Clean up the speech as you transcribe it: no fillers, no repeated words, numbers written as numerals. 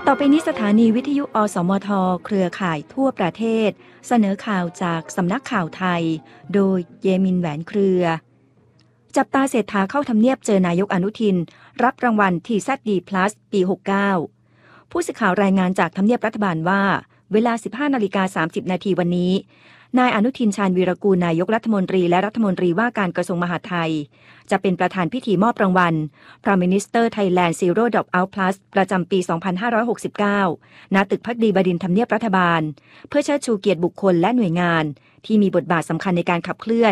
ต่อไปนี้สถานีวิทยุอสมทเครือข่ายทั่วประเทศเสนอข่าวจากสำนักข่าวไทยโดยเยมินแหวนเครือจับตาเศรษฐาเข้าทำเนียบเจอนายกอนุทินรับรางวัล TZD Plus ปี 69ผู้สื่อข่าวรายงานจากทำเนียบรัฐบาลว่าเวลา 15:30 นาทีวันนี้นายอนุทินชาญวีรกูลนายกรัฐมนตรีและรัฐมนตรีว่าการกระทรวงมหาดไทยจะเป็นประธานพิธีมอบรางวัล Prime Minister Thailand Zero Dropout Plus ประจำปี 2569 ณ ตึกภักดีบดินทร์ทำเนียบรัฐบาลเพื่อเชิดชูเกียรติบุคคลและหน่วยงานที่มีบทบาทสำคัญในการขับเคลื่อน